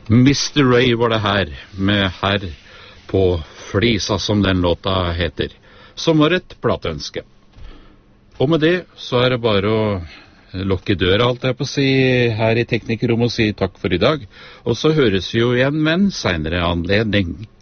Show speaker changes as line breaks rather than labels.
Mr. Ray var det her, med Herr på flisa, som den låta heter, som var et plateønske. Og med det så er det bare å lukke døra, alt jeg på å si, her i Teknikerrommet, og si takk for i dag. Og så høres vi jo igjen med en senere anledning.